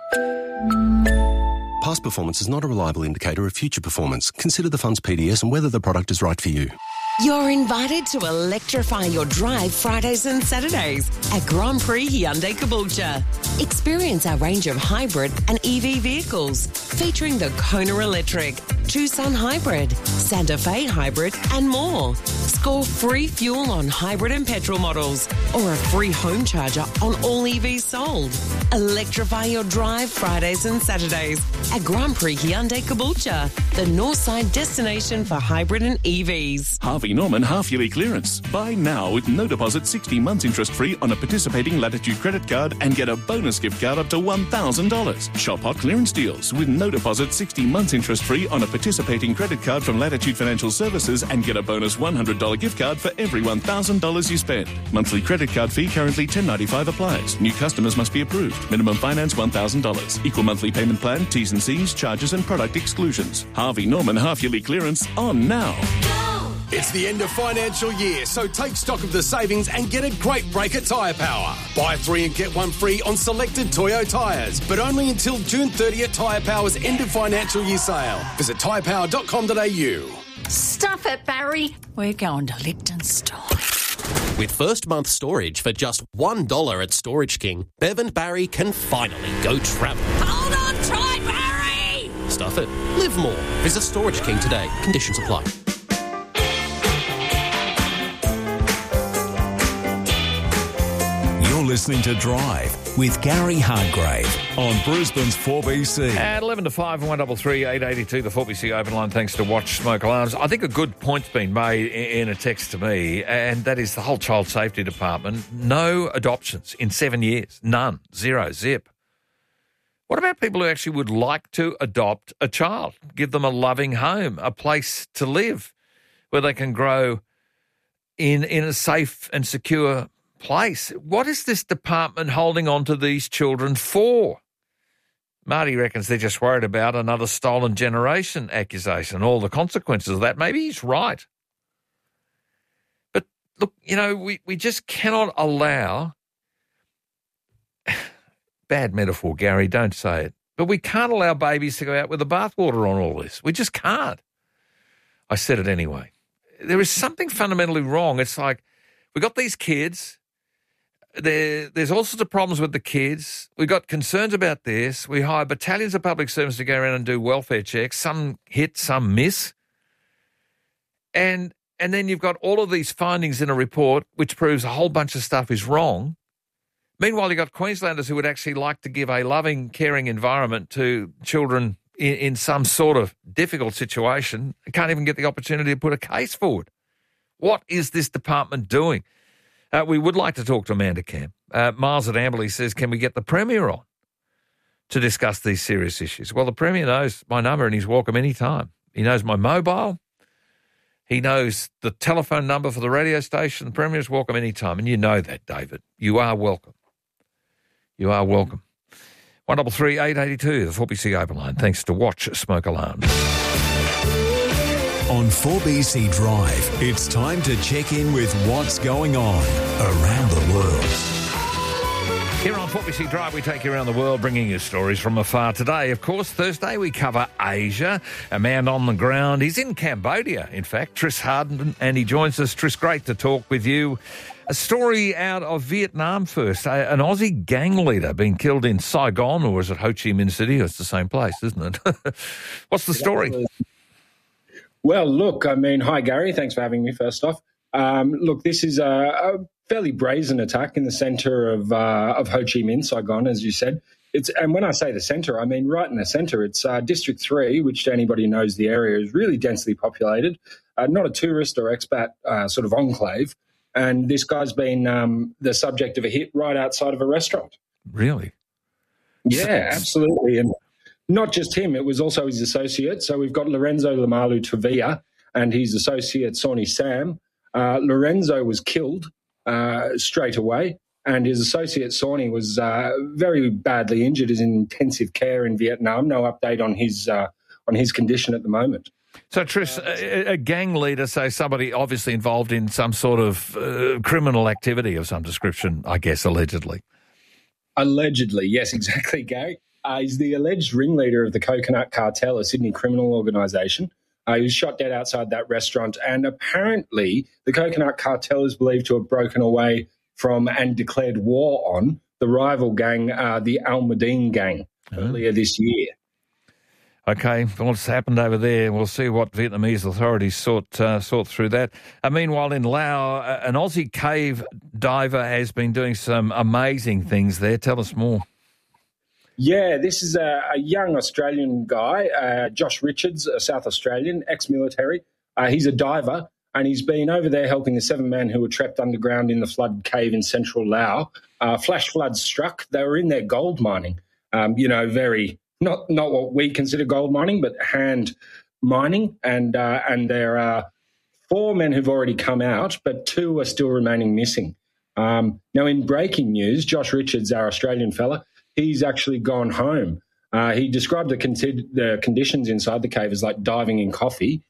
Past performance is not a reliable indicator of future performance. Consider the fund's PDS and whether the product is right for you. You're invited to electrify your drive Fridays and Saturdays at Grand Prix Hyundai Caboolture. Experience our range of hybrid and EV vehicles featuring the Kona Electric, Tucson Hybrid, Santa Fe Hybrid and more. Score free fuel on hybrid and petrol models or a free home charger on all EVs sold. Electrify your drive Fridays and Saturdays at Grand Prix Hyundai Caboolture, the Northside destination for hybrid and EVs. Harvey Norman half-yearly clearance. Buy now with no deposit, 60 months interest-free on a participating Latitude credit card and get a bonus gift card up to $1,000. Shop hot clearance deals with no deposit, 60 months interest-free on a participating credit card from Latitude Financial Services and get a bonus $100 gift card for every $1,000 you spend. Monthly credit card fee currently $10.95 applies. New customers must be approved. Minimum finance $1,000. Equal monthly payment plan, T's and C's, charges and product exclusions. Harvey Norman half-yearly clearance on now. It's the end of financial year, so take stock of the savings and get a great break at Tyre Power. Buy 3 and get 1 free on selected Toyo tyres, but only until June 30th Tyre Power's end of financial year sale. Visit tyrepower.com.au. Stuff it, Barry. We're going to Liechtenstein. With first month storage for just $1 at Storage King, Bev and Barry can finally go travel. Hold on tight, Barry! Stuff it. Live more. Visit Storage King today. Conditions apply. You're listening to Drive with Gary Hargrave on Brisbane's 4BC. At 11 to 5 and 133 882, the 4BC open line, thanks to Watch Smoke Alarms. I think a good point's been made in a text to me, and that is the whole child safety department. No adoptions in 7 years. None. Zero. Zip. What about people who actually would like to adopt a child, give them a loving home, a place to live where they can grow in a safe and secure place? What is this department holding on to these children for? Marty reckons they're just worried about another stolen generation accusation, all the consequences of that. Maybe he's right. But look, we just cannot allow... Bad metaphor, Gary, don't say it. But we can't allow babies to go out with the bathwater on all this. We just can't. I said it anyway. There is something fundamentally wrong. It's like we've got these kids. There's all sorts of problems with the kids. We've got concerns about this. We hire battalions of public servants to go around and do welfare checks. Some hit, some miss. And then you've got all of these findings in a report which proves a whole bunch of stuff is wrong. Meanwhile, you've got Queenslanders who would actually like to give a loving, caring environment to children in some sort of difficult situation. They can't even get the opportunity to put a case forward. What is this department doing? We would like to talk to Amanda Camp. Miles at Amberley says, can we get the Premier on to discuss these serious issues? Well, the Premier knows my number and he's welcome anytime. He knows my mobile. He knows the telephone number for the radio station. The Premier's welcome anytime. And you know that, David. You are welcome. You are welcome. 133 882, the 4BC open line. Thanks to Watch Smoke Alarms. On 4BC Drive, it's time to check in with what's going on around the world. Here on 4BC Drive, we take you around the world, bringing you stories from afar. Today, of course, Thursday, we cover Asia. A man on the ground. He's in Cambodia, in fact, Tris Harden, and he joins us. Tris, great to talk with you. A story out of Vietnam first. An Aussie gang leader being killed in Saigon, or is it Ho Chi Minh City? It's the same place, isn't it? What's the story? Well, look, hi, Gary. Thanks for having me, first off. Look, this is a fairly brazen attack in the centre of Ho Chi Minh, Saigon, as you said. And when I say the centre, I mean right in the centre. It's District 3, which to anybody who knows the area is really densely populated, not a tourist or expat sort of enclave. And this guy's been the subject of a hit right outside of a restaurant. Really? Yeah, absolutely. And not just him, it was also his associate. So we've got Lorenzo Lamalu Tavia and his associate, Sawney Sam. Lorenzo was killed straight away, and his associate, Sawney, was very badly injured. Is in intensive care in Vietnam. No update on his condition at the moment. So, Tris, a gang leader, say somebody obviously involved in some sort of criminal activity of some description, I guess, allegedly. Allegedly, yes, exactly, Gary. He's the alleged ringleader of the Coconut Cartel, a Sydney criminal organisation. He was shot dead outside that restaurant, and apparently the Coconut Cartel is believed to have broken away from and declared war on the rival gang, the Al Madeen gang, earlier this year. Okay, what's happened over there? We'll see what Vietnamese authorities sort through that. Meanwhile, in Laos, an Aussie cave diver has been doing some amazing things there. Tell us more. Yeah, this is a young Australian guy, Josh Richards, a South Australian, ex-military. He's a diver, and he's been over there helping the 7 men who were trapped underground in the flood cave in central Laos. Flash floods struck. They were in there gold mining, very... Not what we consider gold mining, but hand mining. And there are 4 men who've already come out, but 2 are still remaining missing. Now, in breaking news, Josh Richards, our Australian fella, he's actually gone home. He described the conditions inside the cave as like diving in coffee.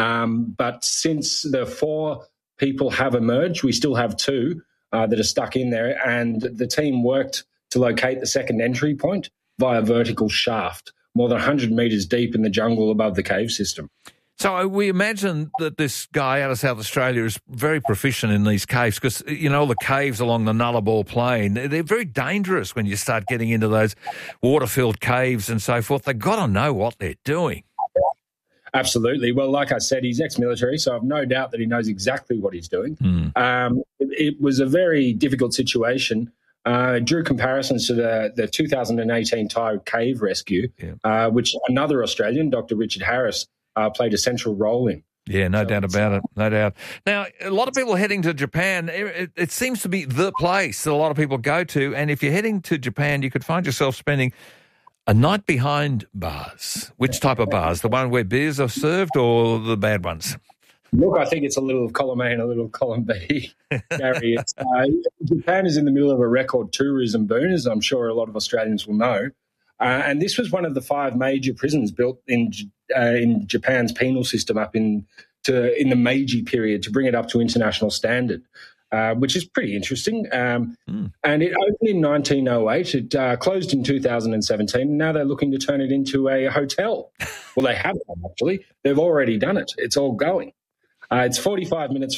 But since the 4 people have emerged, we still have 2 that are stuck in there. And the team worked to locate the second entry point via vertical shaft, more than 100 metres deep in the jungle above the cave system. So we imagine that this guy out of South Australia is very proficient in these caves because, the caves along the Nullarbor Plain, they're very dangerous when you start getting into those water-filled caves and so forth. They've got to know what they're doing. Absolutely. Well, like I said, he's ex-military, so I've no doubt that he knows exactly what he's doing. It was a very difficult situation. Drew comparisons to the 2018 Thai cave rescue, which another Australian, Dr. Richard Harris, played a central role in. Yeah, no doubt about it, no doubt. Now, a lot of people heading to Japan, it seems to be the place that a lot of people go to, and if you're heading to Japan, you could find yourself spending A night behind bars. Which type of bars? The one where beers are served or the bad ones? Look, I think it's a little of column A and a little of column B, Gary. Japan is in the middle of a record tourism boom, as I'm sure a lot of Australians will know. And this was one of the 5 major prisons built in Japan's penal system up in the Meiji period to bring it up to international standard, which is pretty interesting. And it opened in 1908. It closed in 2017. And now they're looking to turn it into a hotel. Well, they have done, actually. They've already done it. It's all going. It's 45 minutes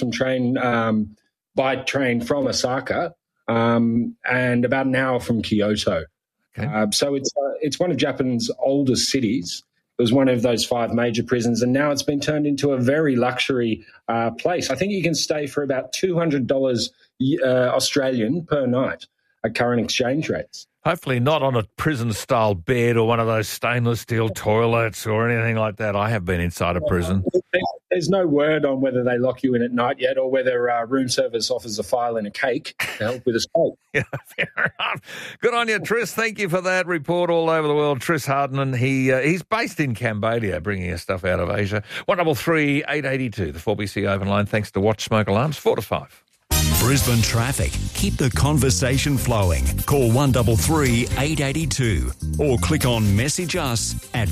by train from Osaka and about an hour from Kyoto. Okay. So it's one of Japan's oldest cities. It was one of those 5 major prisons, and now it's been turned into a very luxury place. I think you can stay for about $200 Australian per night at current exchange rates. Hopefully not on a prison-style bed or one of those stainless steel toilets or anything like that. I have been inside a prison. There's no word on whether they lock you in at night yet or whether room service offers a file and a cake to help with a steak. Yeah, fair enough. Good on you, Tris. Thank you for that report all over the world. Tris Hardman, he's based in Cambodia, bringing us stuff out of Asia. 133 882, the 4BC open line. Thanks to Watch Smoke Alarms, 4 to 5. Brisbane traffic. Keep the conversation flowing. Call 133 882 or click on message us at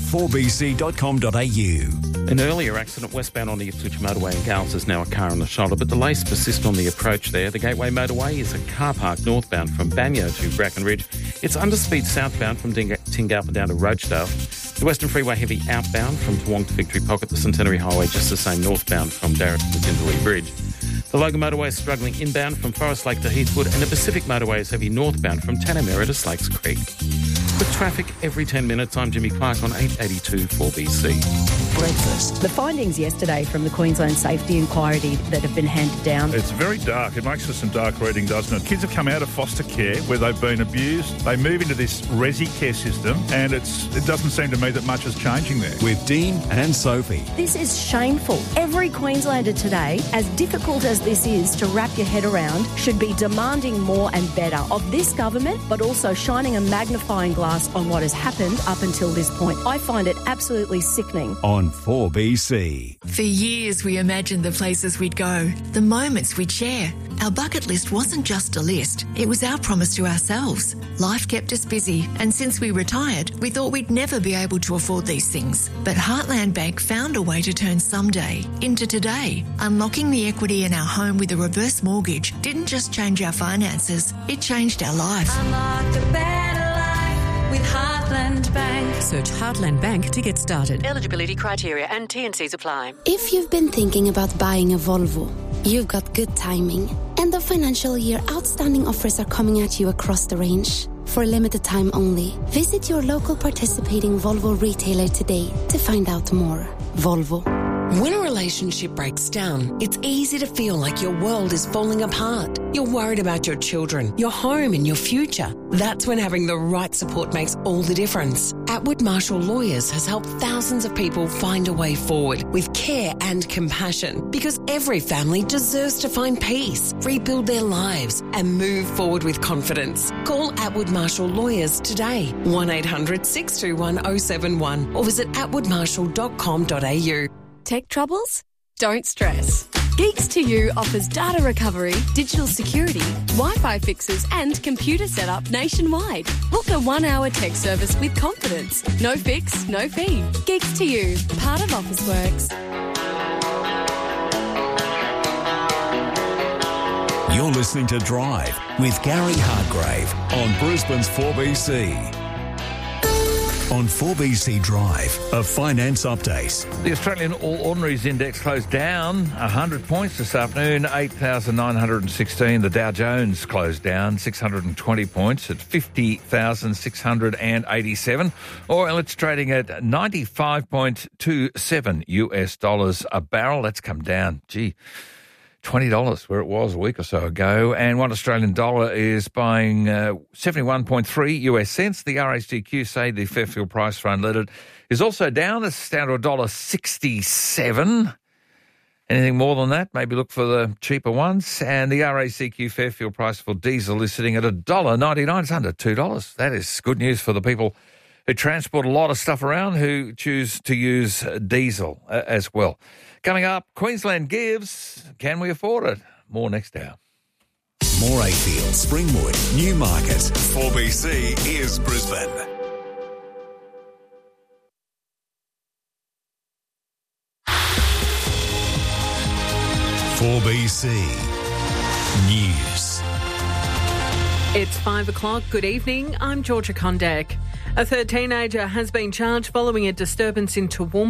4bc.com.au. An earlier accident westbound on the Ipswich motorway in Gals is now a car on the shoulder, but delays persist on the approach there. The Gateway motorway is a car park northbound from Banyo to Brackenridge. It's underspeed southbound from Tingalpa down to Roachdale. The Western Freeway heavy outbound from Toowong to Victory Pocket. The Centenary Highway just the same northbound from Darra to Tindaloo Bridge. The Logan motorway is struggling inbound from Forest Lake to Heathwood, and the Pacific motorway is heavy northbound from Tanamera to Slakes Creek. With traffic every 10 minutes, I'm Jimmy Clark on 882 4BC. Breakfast. The findings yesterday from the Queensland Safety Inquiry that have been handed down. It's very dark. It makes for some dark reading, doesn't it? Kids have come out of foster care where they've been abused. They move into this resi care system, and it doesn't seem to me that much is changing there. With Dean and Sophie. This is shameful. Every Queenslander today, as difficult as this is to wrap your head around, should be demanding more and better of this government, but also shining a magnifying glass on what has happened up until this point. I find it absolutely sickening. On 4BC. For years we imagined the places we'd go, the moments we'd share. Our bucket list wasn't just a list, it was our promise to ourselves. Life kept us busy, and since we retired, we thought we'd never be able to afford these things. But Heartland Bank found a way to turn someday into today. Unlocking the equity in our home with a reverse mortgage didn't just change our finances, it changed our life. Unlock a better life with Heartland Bank. Search Heartland Bank to get started. Eligibility criteria and T&Cs apply. If you've been thinking about buying a Volvo, you've got good timing. End of financial year outstanding offers are coming at you across the range. For a limited time only, visit your local participating Volvo retailer today to find out more. Volvo. When a relationship breaks down, it's easy to feel like your world is falling apart. You're worried about your children, your home and your future. That's when having the right support makes all the difference. Atwood Marshall Lawyers has helped thousands of people find a way forward with care and compassion, because every family deserves to find peace, rebuild their lives and move forward with confidence. Call Atwood Marshall Lawyers today, 1-800-621-071 or visit atwoodmarshall.com.au. Tech troubles? Don't stress. Geeks to You offers data recovery, digital security, Wi-Fi fixes and computer setup nationwide. Book a 1-hour tech service with confidence. No fix, no fee. Geeks to You, part of Officeworks. You're listening to Drive with Gary Hargrave on Brisbane's 4BC. On 4BC Drive, a finance update. The Australian All Ordinaries Index closed down 100 points this afternoon, 8,916. The Dow Jones closed down 620 points at 50,687. Oil, it's trading at $95.27 US a barrel. That's come down. Gee. $20 where it was a week or so ago, and one Australian dollar is buying 71.3 US cents. The RACQ say the Fairfield price for unleaded is also down. It's down to $1.67. Anything more than that, maybe look for the cheaper ones. And the RACQ Fairfield price for diesel is sitting at $1.99. It's under $2. That is good news for the people who transport a lot of stuff around who choose to use diesel as well. Coming up, Queensland gives. Can we afford it? More next hour. Morayfield, Springwood, Newmarket. 4BC is Brisbane. .4BC News. It's 5 o'clock. Good evening. I'm Georgia Kondek. A third teenager has been charged following a disturbance in Toowoomba.